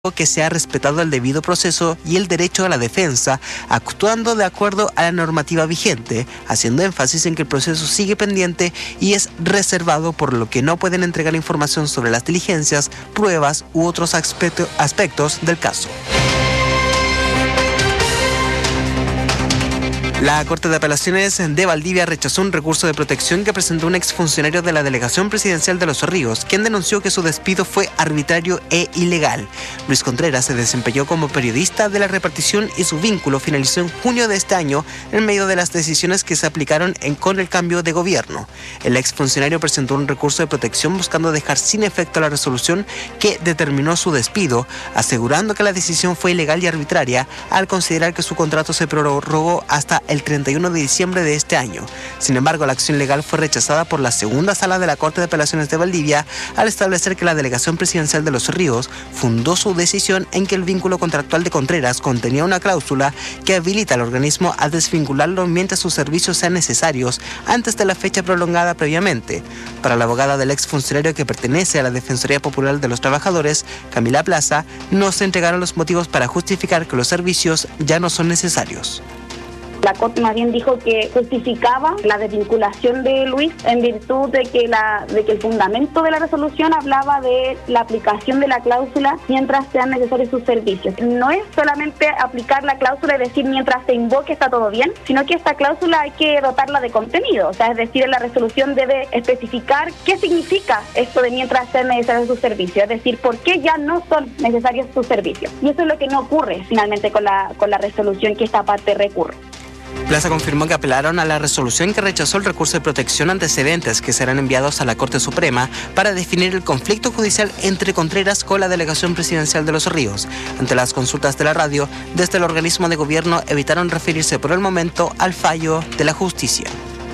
que se ha respetado el debido proceso y el derecho a la defensa, actuando de acuerdo a la normativa vigente, haciendo énfasis en que el proceso sigue pendiente y es reservado, por lo que no pueden entregar información sobre las diligencias, pruebas u otros aspectos del caso. La Corte de Apelaciones de Valdivia rechazó un recurso de protección que presentó un exfuncionario de la Delegación Presidencial de Los Ríos, quien denunció que su despido fue arbitrario e ilegal. Luis Contreras se desempeñó como periodista de la repartición y su vínculo finalizó en junio de este año en medio de las decisiones que se aplicaron con el cambio de gobierno. El exfuncionario presentó un recurso de protección buscando dejar sin efecto la resolución que determinó su despido, asegurando que la decisión fue ilegal y arbitraria al considerar que su contrato se prorrogó hasta el 31 de diciembre de este año. Sin embargo, la acción legal fue rechazada por la segunda sala de la Corte de Apelaciones de Valdivia al establecer que la Delegación Presidencial de Los Ríos fundó su decisión en que el vínculo contractual de Contreras contenía una cláusula que habilita al organismo a desvincularlo mientras sus servicios sean necesarios antes de la fecha prolongada previamente. Para la abogada del exfuncionario que pertenece a la Defensoría Popular de los Trabajadores, Camila Plaza, no se entregaron los motivos para justificar que los servicios ya no son necesarios. La Corte más bien dijo que justificaba la desvinculación de Luis en virtud de que el fundamento de la resolución hablaba de la aplicación de la cláusula mientras sean necesarios sus servicios. No es solamente aplicar la cláusula y decir mientras se invoque está todo bien, sino que esta cláusula hay que dotarla de contenido. O sea, es decir, la resolución debe especificar qué significa esto de mientras sean necesarios sus servicios, es decir, por qué ya no son necesarios sus servicios. Y eso es lo que no ocurre finalmente con la resolución que esta parte recurre. Plaza confirmó que apelaron a la resolución que rechazó el recurso de protección antecedentes que serán enviados a la Corte Suprema para definir el conflicto judicial entre Contreras con la Delegación Presidencial de Los Ríos. Ante las consultas de la radio, desde el organismo de gobierno evitaron referirse por el momento al fallo de la justicia.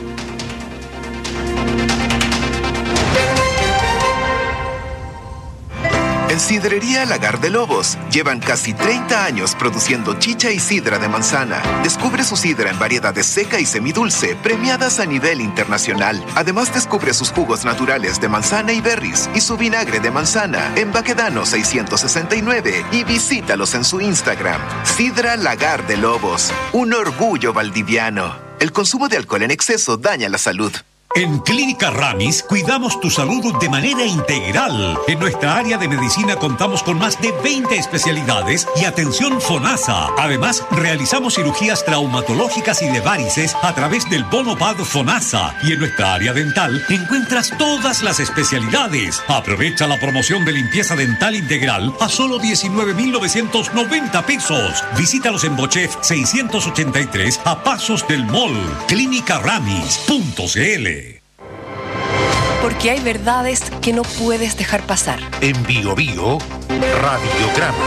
En Sidrería Lagar de Lobos llevan casi 30 años produciendo chicha y sidra de manzana. Descubre su sidra en variedades seca y semidulce, premiadas a nivel internacional. Además, descubre sus jugos naturales de manzana y berries y su vinagre de manzana en Baquedano 669 y visítalos en su Instagram. Sidra Lagar de Lobos, un orgullo valdiviano. El consumo de alcohol en exceso daña la salud. En Clínica Ramis cuidamos tu salud de manera integral. En nuestra área de medicina contamos con más de 20 especialidades y atención FONASA. Además, realizamos cirugías traumatológicas y de varices a través del bono PAD FONASA. Y en nuestra área dental encuentras todas las especialidades. Aprovecha la promoción de limpieza dental integral a solo 19.990 pesos. Visítalos en Bochef 683 a pasos del mall. Clínicaramis.cl. Porque hay verdades que no puedes dejar pasar. En Bio Bio, Radiograma.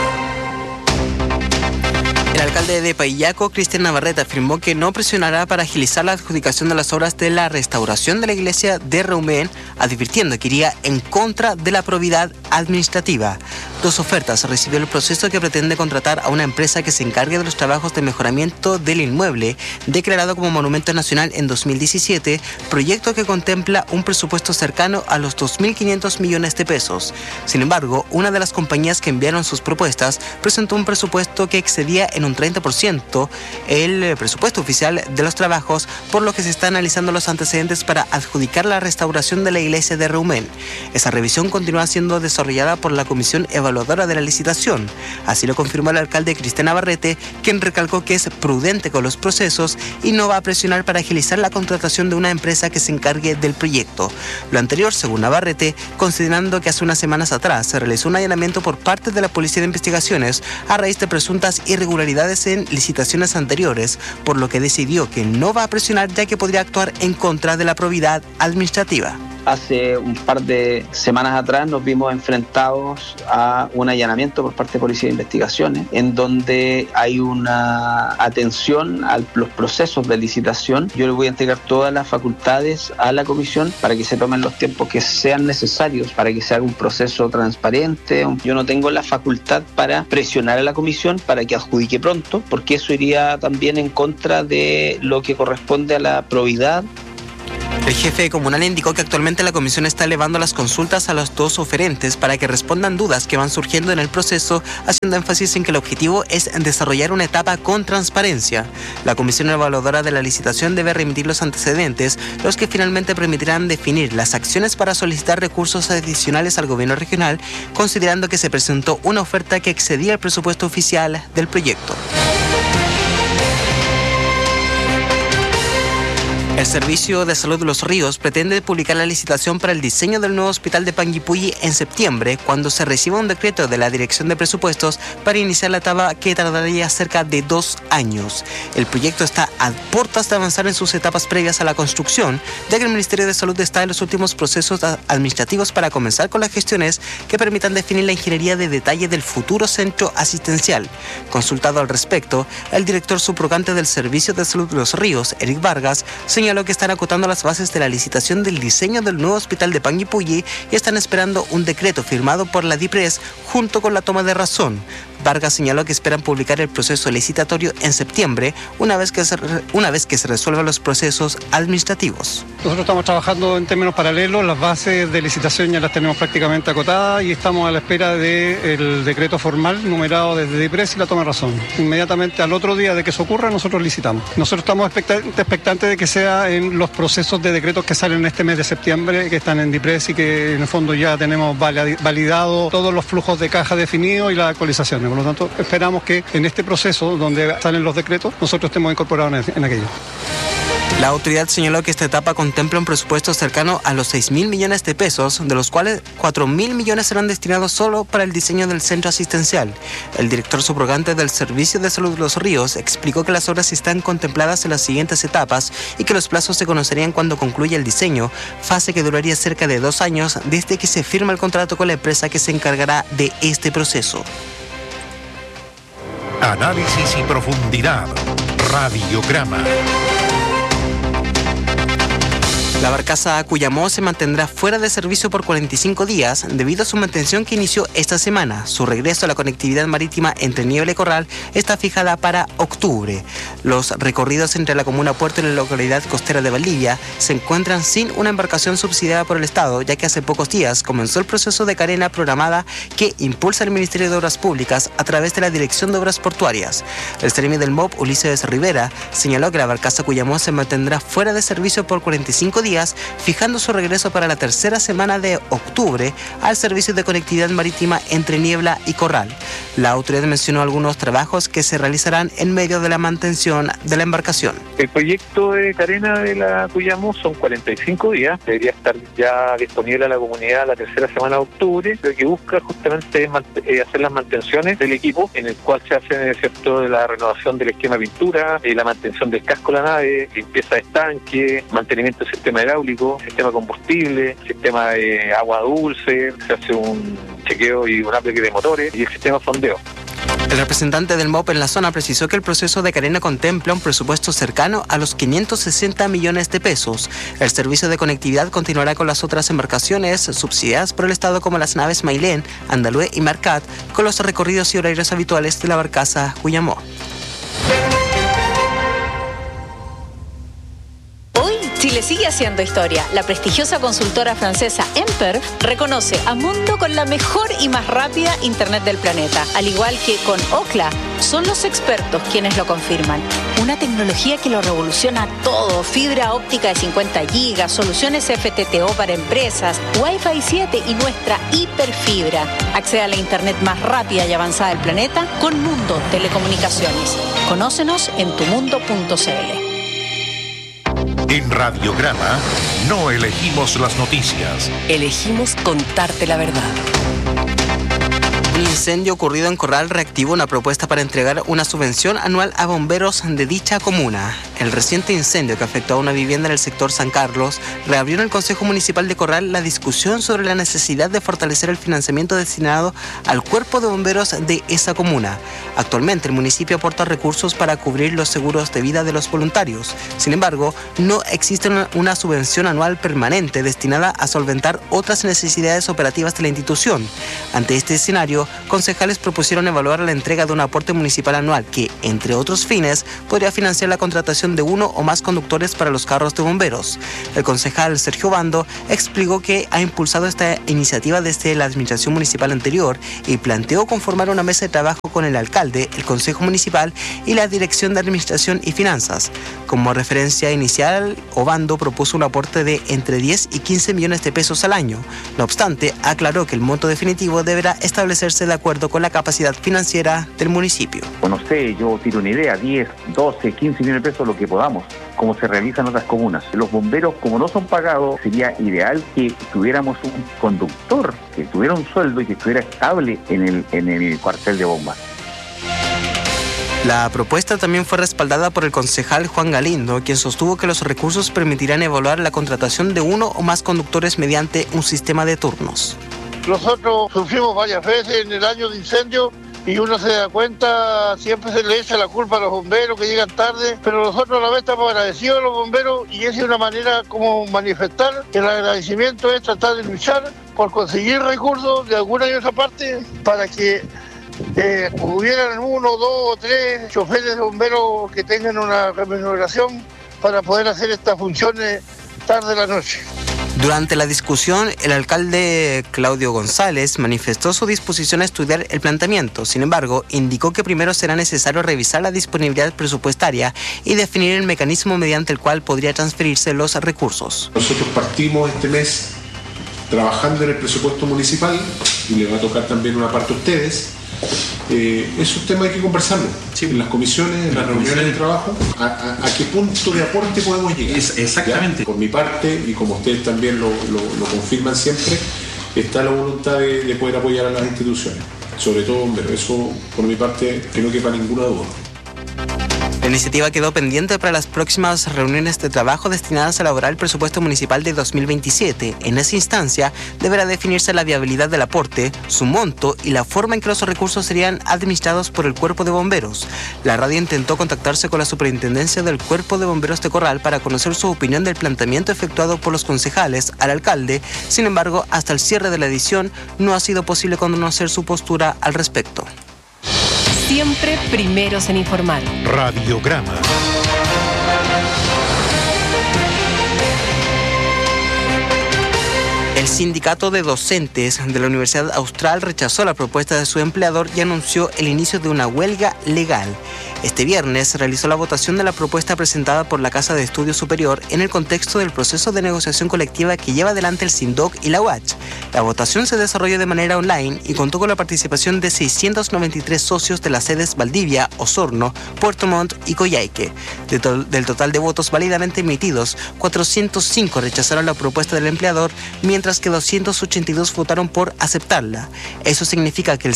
El alcalde de Paillaco, Cristian Navarrete, afirmó que no presionará para agilizar la adjudicación de las obras de la restauración de la iglesia de Reumén, advirtiendo que iría en contra de la probidad administrativa. 2 ofertas recibió el proceso que pretende contratar a una empresa que se encargue de los trabajos de mejoramiento del inmueble, declarado como Monumento Nacional en 2017, proyecto que contempla un presupuesto cercano a los 2.500 millones de pesos. Sin embargo, una de las compañías que enviaron sus propuestas presentó un presupuesto que excedía en un 30% el presupuesto oficial de los trabajos, por lo que se están analizando los antecedentes para adjudicar la restauración de la iglesia de Reumén. Esa revisión continúa siendo desarrollada por la Comisión Evaluadora de la licitación. Así lo confirmó el alcalde Cristian Navarrete, quien recalcó que es prudente con los procesos y no va a presionar para agilizar la contratación de una empresa que se encargue del proyecto. Lo anterior, según Navarrete, considerando que hace unas semanas atrás se realizó un allanamiento por parte de la Policía de Investigaciones a raíz de presuntas irregularidades en licitaciones anteriores, por lo que decidió que no va a presionar, ya que podría actuar en contra de la probidad administrativa. Hace un par de semanas atrás nos vimos enfrentados a un allanamiento por parte de Policía de Investigaciones, en donde hay una atención a los procesos de licitación. Yo le voy a entregar todas las facultades a la comisión para que se tomen los tiempos que sean necesarios para que se haga un proceso transparente. Yo no tengo la facultad para presionar a la comisión para que adjudique pronto, porque eso iría también en contra de lo que corresponde a la probidad. El jefe comunal indicó que actualmente la comisión está elevando las consultas a los dos oferentes para que respondan dudas que van surgiendo en el proceso, haciendo énfasis en que el objetivo es desarrollar una etapa con transparencia. La comisión evaluadora de la licitación debe remitir los antecedentes, los que finalmente permitirán definir las acciones para solicitar recursos adicionales al gobierno regional, considerando que se presentó una oferta que excedía el presupuesto oficial del proyecto. El Servicio de Salud de Los Ríos pretende publicar la licitación para el diseño del nuevo hospital de Panguipulli en septiembre, cuando se reciba un decreto de la Dirección de Presupuestos para iniciar la etapa que tardaría cerca de 2 años. El proyecto está a puertas de avanzar en sus etapas previas a la construcción, ya que el Ministerio de Salud está en los últimos procesos administrativos para comenzar con las gestiones que permitan definir la ingeniería de detalle del futuro centro asistencial. Consultado al respecto, el director subrogante del Servicio de Salud de Los Ríos, Eric Vargas, señaló que están acotando las bases de la licitación del diseño del nuevo hospital de Panguipulli y están esperando un decreto firmado por la DIPRES junto con la toma de razón. Vargas señaló que esperan publicar el proceso licitatorio en septiembre, una vez que se resuelvan los procesos administrativos. Nosotros estamos trabajando en términos paralelos, las bases de licitación ya las tenemos prácticamente acotadas y estamos a la espera del decreto formal numerado desde DIPRES y la toma de razón. Inmediatamente al otro día de que eso ocurra, nosotros licitamos. Nosotros estamos expectantes de que sea en los procesos de decretos que salen este mes de septiembre, que están en DIPRES y que en el fondo ya tenemos validado todos los flujos de caja definidos y las actualizaciones. Por lo tanto, esperamos que en este proceso donde salen los decretos, nosotros estemos incorporados en aquello. La autoridad señaló que esta etapa contempla un presupuesto cercano a los 6.000 millones de pesos, de los cuales 4.000 millones serán destinados solo para el diseño del centro asistencial. El director subrogante del Servicio de Salud de Los Ríos explicó que las obras están contempladas en las siguientes etapas y que los plazos se conocerían cuando concluya el diseño, fase que duraría cerca de 2 años desde que se firma el contrato con la empresa que se encargará de este proceso. Análisis y profundidad. Radiograma. La barcaza Cuyamó se mantendrá fuera de servicio por 45 días debido a su mantención que inició esta semana. Su regreso a la conectividad marítima entre Niebla y Corral está fijada para octubre. Los recorridos entre la comuna Puerto y la localidad costera de Valdivia se encuentran sin una embarcación subsidiada por el Estado, ya que hace pocos días comenzó el proceso de carena programada que impulsa el Ministerio de Obras Públicas a través de la Dirección de Obras Portuarias. El seremi del MOP, Ulises Rivera, señaló que la barcaza Cuyamó se mantendrá fuera de servicio por 45 días, fijando su regreso para la tercera semana de octubre al servicio de conectividad marítima entre Niebla y Corral. La autoridad mencionó algunos trabajos que se realizarán en medio de la mantención de la embarcación. El proyecto de carena de la Cuyamó son 45 días, debería estar ya disponible a la comunidad la tercera semana de octubre, lo que busca justamente es hacer las mantenciones del equipo, en el cual se hace excepto de la renovación del esquema de pintura, la mantención del casco de la nave, limpieza de estanque, mantenimiento del sistema hidráulico, sistema de combustible, sistema de agua dulce, se hace un chequeo y un aplique de motores y el sistema de fondeo. El representante del MOP en la zona precisó que el proceso de carena contempla un presupuesto cercano a los 560 millones de pesos. El servicio de conectividad continuará con las otras embarcaciones subsidiadas por el Estado como las naves Mailén, Andalue y Marcat, con los recorridos y horarios habituales de la barcaza Cuyamó. Chile sigue haciendo historia. La prestigiosa consultora francesa Emper reconoce a Mundo con la mejor y más rápida Internet del planeta. Al igual que con Ookla, son los expertos quienes lo confirman. Una tecnología que lo revoluciona todo. Fibra óptica de 50 gigas, soluciones FTTO para empresas, Wi-Fi 7 y nuestra hiperfibra. Accede a la Internet más rápida y avanzada del planeta con Mundo Telecomunicaciones. Conócenos en tumundo.cl. En Radiograma no elegimos las noticias. Elegimos contarte la verdad. Un incendio ocurrido en Corral reactivó una propuesta para entregar una subvención anual a bomberos de dicha comuna. El reciente incendio que afectó a una vivienda en el sector San Carlos reabrió en el Consejo Municipal de Corral la discusión sobre la necesidad de fortalecer el financiamiento destinado al cuerpo de bomberos de esa comuna. Actualmente el municipio aporta recursos para cubrir los seguros de vida de los voluntarios. Sin embargo, no existe una subvención anual permanente destinada a solventar otras necesidades operativas de la institución. Ante este escenario, concejales propusieron evaluar la entrega de un aporte municipal anual que, entre otros fines, podría financiar la contratación contratación de uno o más conductores para los carros de bomberos. El concejal Sergio Obando explicó que ha impulsado esta iniciativa desde la administración municipal anterior y planteó conformar una mesa de trabajo con el alcalde, el consejo municipal y la dirección de administración y finanzas. Como referencia inicial, Obando propuso un aporte de entre 10 y 15 millones de pesos al año. No obstante, aclaró que el monto definitivo deberá establecerse de acuerdo con la capacidad financiera del municipio. Bueno, no sé, yo tiro una idea, 10, 12, 15 millones de pesos, lo que podamos, como se realiza en otras comunas. Los bomberos, como no son pagados, sería ideal que tuviéramos un conductor que tuviera un sueldo y que estuviera estable en el cuartel de bombas. La propuesta también fue respaldada por el concejal Juan Galindo, quien sostuvo que los recursos permitirán evaluar la contratación de uno o más conductores mediante un sistema de turnos. Nosotros sufrimos varias veces en el año de incendio y uno se da cuenta, siempre se le echa la culpa a los bomberos que llegan tarde, pero nosotros a la vez estamos agradecidos a los bomberos y esa es una manera como manifestar el agradecimiento, es tratar de luchar por conseguir recursos de alguna y otra parte para que hubieran 1, 2 o 3 choferes de bomberos que tengan una remuneración para poder hacer estas funciones tarde de la noche. Durante la discusión, el alcalde Claudio González manifestó su disposición a estudiar el planteamiento. Sin embargo, indicó que primero será necesario revisar la disponibilidad presupuestaria y definir el mecanismo mediante el cual podría transferirse los recursos. Nosotros partimos este mes trabajando en el presupuesto municipal y le va a tocar también una parte a ustedes. Esos temas hay que conversarlo en las comisiones, en las reuniones de trabajo, a qué punto de aporte podemos llegar. Exactamente. ¿Ya? Por mi parte, y como ustedes también lo confirman siempre, está la voluntad de poder apoyar a las instituciones, sobre todo bomberos. Eso, por mi parte, que no quepa ninguna duda. La iniciativa quedó pendiente para las próximas reuniones de trabajo destinadas a elaborar el presupuesto municipal de 2027. En esa instancia, deberá definirse la viabilidad del aporte, su monto y la forma en que los recursos serían administrados por el Cuerpo de Bomberos. La radio intentó contactarse con la Superintendencia del Cuerpo de Bomberos de Corral para conocer su opinión del planteamiento efectuado por los concejales al alcalde. Sin embargo, hasta el cierre de la edición no ha sido posible conocer su postura al respecto. Siempre primeros en informar. Radiograma. El sindicato de docentes de la Universidad Austral rechazó la propuesta de su empleador y anunció el inicio de una huelga legal. Este viernes se realizó la votación de la propuesta presentada por la Casa de Estudios Superior en el contexto del proceso de negociación colectiva que lleva adelante el SINDOC y la UACH. La votación se desarrolló de manera online y contó con la participación de 693 socios de las sedes Valdivia, Osorno, Puerto Montt y Coyhaique. Del total de votos válidamente emitidos, 405 rechazaron la propuesta del empleador, mientras que 282 votaron por aceptarla. Eso significa que el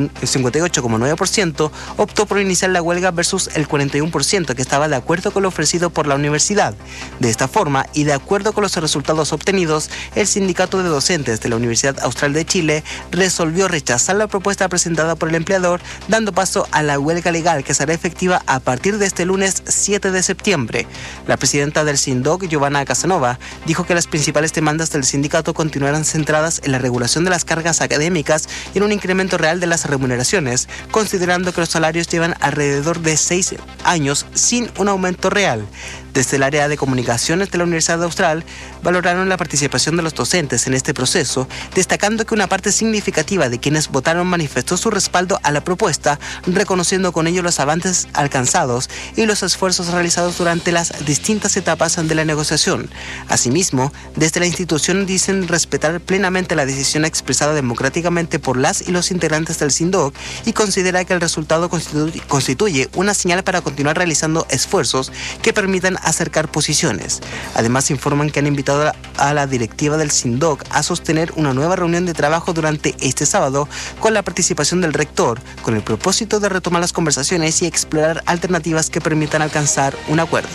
58,9% optó por iniciar la huelga versus el 41% que estaba de acuerdo con lo ofrecido por la universidad. De esta forma, y de acuerdo con los resultados obtenidos, el sindicato de docentes de la Universidad Austral de Chile resolvió rechazar la propuesta presentada por el empleador, dando paso a la huelga legal que será efectiva a partir de este lunes 7 de septiembre. La presidenta del SINDOC, Giovanna Casanova, dijo que las principales demandas del sindicato continuarán centradas en la regulación de las cargas académicas y en un incremento real de las remuneraciones, considerando que los salarios llevan alrededor de 6 años sin un aumento real. Desde el área de comunicaciones de la Universidad Austral valoraron la participación de los docentes en este proceso, destacando que una parte significativa de quienes votaron manifestó su respaldo a la propuesta, reconociendo con ello los avances alcanzados y los esfuerzos realizados durante las distintas etapas de la negociación. Asimismo, desde la institución dicen respetar plenamente la decisión expresada democráticamente por las y los integrantes del SINDOC y considera que el resultado constituye una señal para continuar realizando esfuerzos que permitan acercar posiciones. Además, informan que han invitado a la directiva del SINDOC a sostener una nueva reunión de trabajo durante este sábado con la participación del rector, con el propósito de retomar las conversaciones y explorar alternativas que permitan alcanzar un acuerdo.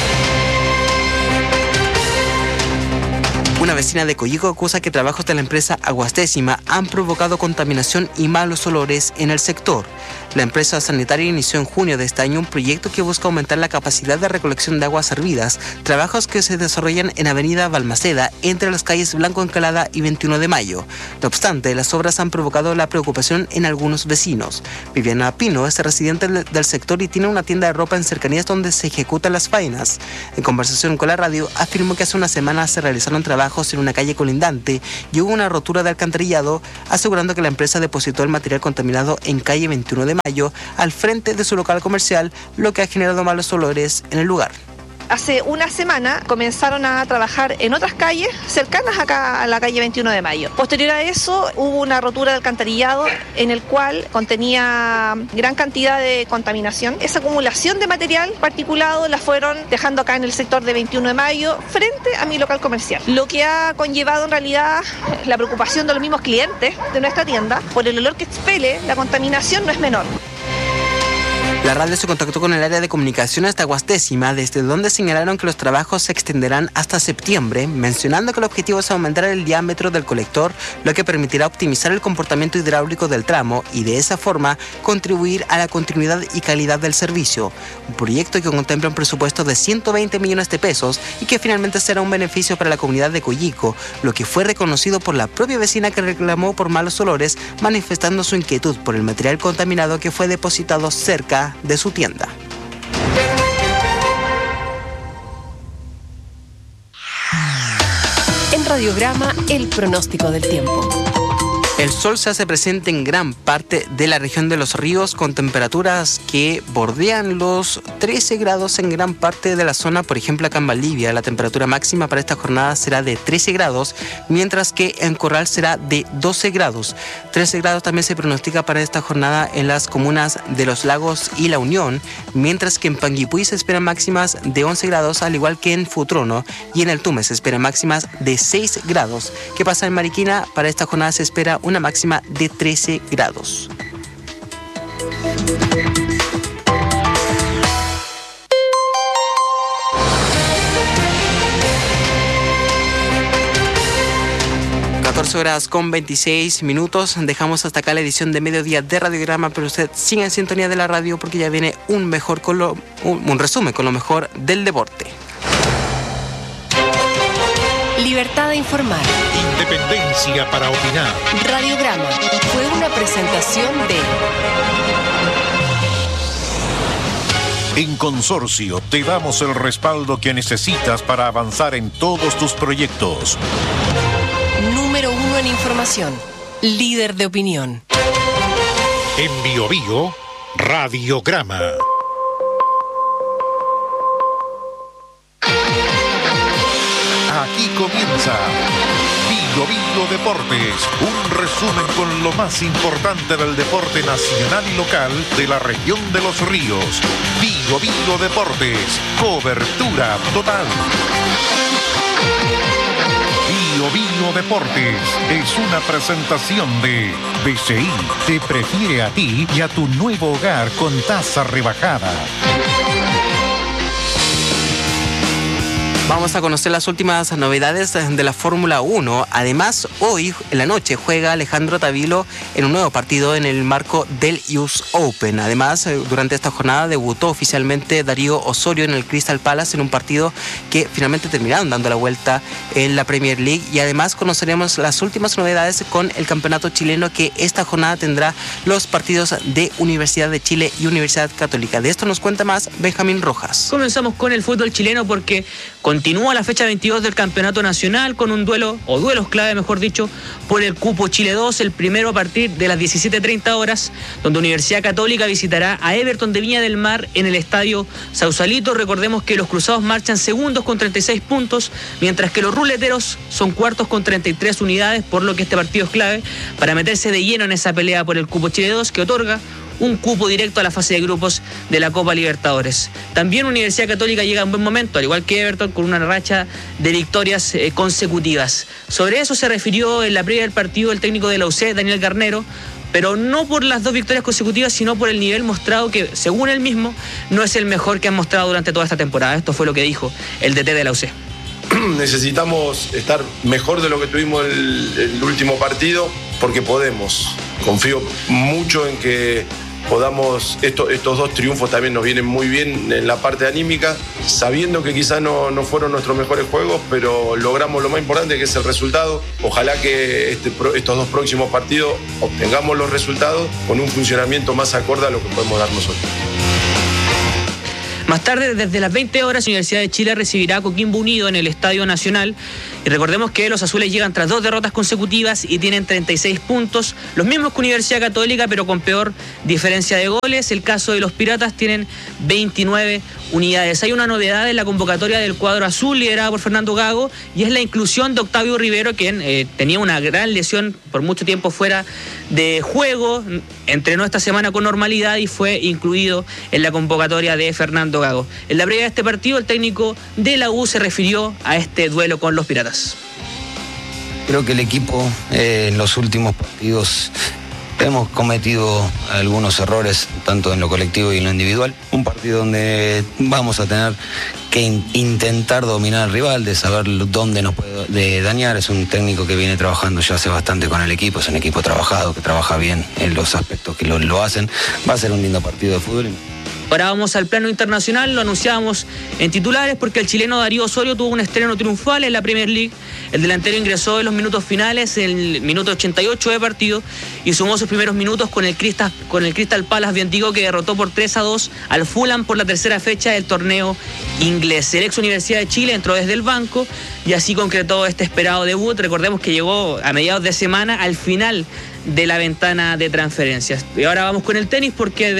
Una vecina de Coyico acusa que trabajos de la empresa Aguas Décima han provocado contaminación y malos olores en el sector. La empresa sanitaria inició en junio de este año un proyecto que busca aumentar la capacidad de recolección de aguas servidas, trabajos que se desarrollan en Avenida Balmaceda, entre las calles Blanco Encalada y 21 de Mayo. No obstante, las obras han provocado la preocupación en algunos vecinos. Viviana Pino es residente del sector y tiene una tienda de ropa en cercanías donde se ejecutan las faenas. En conversación con la radio, afirmó que hace una semana se realizaron trabajos en una calle colindante y hubo una rotura de alcantarillado, asegurando que la empresa depositó el material contaminado en calle 21 de Mayo, al frente de su local comercial, lo que ha generado malos olores en el lugar. Hace una semana comenzaron a trabajar en otras calles cercanas acá a la calle 21 de Mayo. Posterior a eso hubo una rotura de alcantarillado en el cual contenía gran cantidad de contaminación. Esa acumulación de material particulado la fueron dejando acá en el sector de 21 de Mayo frente a mi local comercial. Lo que ha conllevado en realidad la preocupación de los mismos clientes de nuestra tienda por el olor que expele la contaminación no es menor. La radio se contactó con el área de comunicaciones de Aguas Décima, desde donde señalaron que los trabajos se extenderán hasta septiembre, mencionando que el objetivo es aumentar el diámetro del colector, lo que permitirá optimizar el comportamiento hidráulico del tramo y de esa forma contribuir a la continuidad y calidad del servicio. Un proyecto que contempla un presupuesto de 120 millones de pesos y que finalmente será un beneficio para la comunidad de Coyico, lo que fue reconocido por la propia vecina que reclamó por malos olores, manifestando su inquietud por el material contaminado que fue depositado cerca de su tienda. En Radiograma, el pronóstico del tiempo. El sol se hace presente en gran parte de la región de Los Ríos, con temperaturas que bordean los 13 grados en gran parte de la zona. Por ejemplo, acá en Valdivia, la temperatura máxima para esta jornada será de 13 grados, mientras que en Corral será de 12 grados. 13 grados también se pronostica para esta jornada en las comunas de Los Lagos y La Unión, mientras que en Panguipulli se esperan máximas de 11 grados, al igual que en Futrono, y en El Tume se esperan máximas de 6 grados. ¿Qué pasa en Mariquina? Para esta jornada se espera una máxima de 13 grados. Horas con 26 minutos. Dejamos hasta acá la edición de mediodía de Radiograma, pero usted sigue en sintonía de la radio porque ya viene un resumen con lo mejor del deporte. Libertad de informar. Independencia para opinar. Radiograma fue una presentación de... En Consorcio te damos el respaldo que necesitas para avanzar en todos tus proyectos. Número 1 en información. Líder de opinión. En Biobío, Radiograma. Aquí comienza Biobío Deportes, un resumen con lo más importante del deporte nacional y local de la región de Los Ríos. Biobío Deportes, cobertura total. Biobío Deportes es una presentación de BCI. Te prefiere a ti y a tu nuevo hogar con tasa rebajada. Vamos a conocer las últimas novedades de la Fórmula 1. Además, hoy en la noche juega Alejandro Tavilo en un nuevo partido en el marco del US Open. Además, durante esta jornada debutó oficialmente Darío Osorio en el Crystal Palace en un partido que finalmente terminaron dando la vuelta en la Premier League. Y además conoceremos las últimas novedades con el campeonato chileno, que esta jornada tendrá los partidos de Universidad de Chile y Universidad Católica. De esto nos cuenta más Benjamín Rojas. Comenzamos con el fútbol chileno porque continúa la fecha 22 del Campeonato Nacional con un duelo, o duelos clave mejor dicho, por el cupo Chile 2, el primero a partir de las 17:30 horas, donde Universidad Católica visitará a Everton de Viña del Mar en el estadio Sausalito. Recordemos que los cruzados marchan segundos con 36 puntos, mientras que los ruleteros son cuartos con 33 unidades, por lo que este partido es clave para meterse de lleno en esa pelea por el cupo Chile 2, que otorga un cupo directo a la fase de grupos de la Copa Libertadores. También Universidad Católica llega en buen momento, al igual que Everton, con una racha de victorias consecutivas. Sobre eso se refirió en la previa del partido el técnico de la UC, Daniel Garnero, pero no por las 2 victorias consecutivas, sino por el nivel mostrado que, según él mismo, no es el mejor que han mostrado durante toda esta temporada. Esto fue lo que dijo el DT de la UC. Necesitamos estar mejor de lo que tuvimos el último partido, porque podemos. Confío mucho en que podamos, estos 2 triunfos también nos vienen muy bien en la parte anímica, sabiendo que quizás no fueron nuestros mejores juegos, pero logramos lo más importante, que es el resultado. Ojalá que estos 2 próximos partidos obtengamos los resultados con un funcionamiento más acorde a lo que podemos dar nosotros. Más tarde, desde las 20 horas, Universidad de Chile recibirá a Coquimbo Unido en el Estadio Nacional. Y recordemos que los azules llegan tras 2 derrotas consecutivas y tienen 36 puntos, los mismos que Universidad Católica, pero con peor diferencia de goles. El caso de los Piratas, tienen 29 unidades. Hay una novedad en la convocatoria del cuadro azul, liderada por Fernando Gago, y es la inclusión de Octavio Rivero, quien tenía una gran lesión por mucho tiempo fuera de juego. Entrenó esta semana con normalidad y fue incluido en la convocatoria de Fernando Gago. En la previa de este partido, el técnico de la U se refirió a este duelo con los Piratas. Creo que el equipo en los últimos partidos hemos cometido algunos errores, tanto en lo colectivo y en lo individual. Un partido donde vamos a tener que intentar dominar al rival, de saber dónde nos puede dañar. Es un técnico que viene trabajando ya hace bastante con el equipo, es un equipo trabajado, que trabaja bien en los aspectos que lo hacen. Va a ser un lindo partido de fútbol. Ahora vamos al plano internacional, lo anunciábamos en titulares porque el chileno Darío Osorio tuvo un estreno triunfal en la Premier League. El delantero ingresó en los minutos finales, en el minuto 88 de partido, y sumó sus primeros minutos con el Crystal Palace bien digo, que derrotó por 3-2 al Fulham por la tercera fecha del torneo inglés. El ex Universidad de Chile entró desde el banco y así concretó este esperado debut. Recordemos que llegó a mediados de semana, al final de la ventana de transferencias. Y ahora vamos con el tenis, porque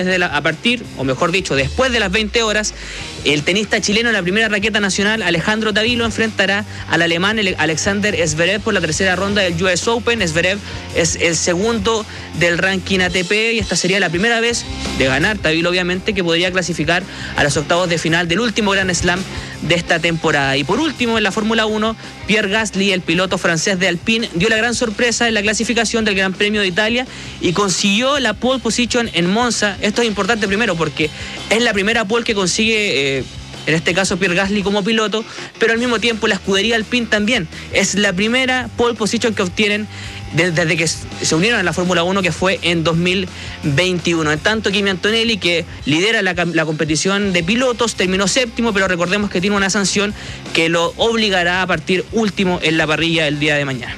después de las 20 horas, el tenista chileno en la primera raqueta nacional, Alejandro Tavilo, enfrentará al alemán Alexander Zverev por la tercera ronda del US Open. Zverev es el segundo del ranking ATP y esta sería la primera vez de ganar Tavilo, obviamente, que podría clasificar a los octavos de final del último Grand Slam de esta temporada. Y por último, en la Fórmula 1, Pierre Gasly, el piloto francés de Alpine, dio la gran sorpresa en la clasificación del Gran Premio de Italia y consiguió la pole position en Monza. Esto es importante primero porque es la primera pole que consigue, en este caso Pierre Gasly como piloto, pero al mismo tiempo la escudería Alpine también. Es la primera pole position que obtienen desde que se unieron a la Fórmula 1, que fue en 2021. En tanto, Kimi Antonelli, que lidera la competición de pilotos, terminó séptimo, pero recordemos que tiene una sanción que lo obligará a partir último en la parrilla el día de mañana.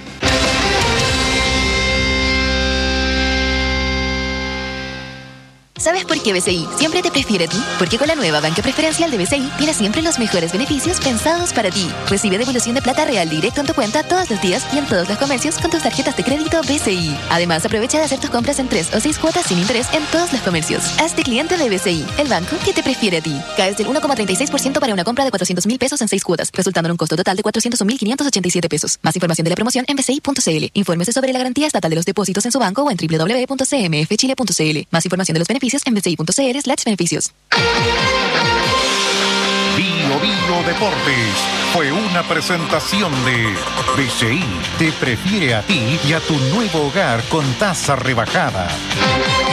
¿Sabes por qué BCI siempre te prefiere a ti? Porque con la nueva banca preferencial de BCI tienes siempre los mejores beneficios pensados para ti. Recibe devolución de plata real directo en tu cuenta todos los días y en todos los comercios con tus tarjetas de crédito BCI. Además, aprovecha de hacer tus compras en 3 o 6 cuotas sin interés en todos los comercios. Hazte cliente de BCI, el banco que te prefiere a ti. Caes del 1,36% para una compra de 400.000 pesos en 6 cuotas, resultando en un costo total de 401.587 pesos. Más información de la promoción en bci.cl. Infórmese sobre la garantía estatal de los depósitos en su banco o en www.cmfchile.cl. Más información de los beneficios en bci.cl/beneficios. Bio Deportes fue una presentación de BCI. Te prefiere a ti y a tu nuevo hogar con tasa rebajada.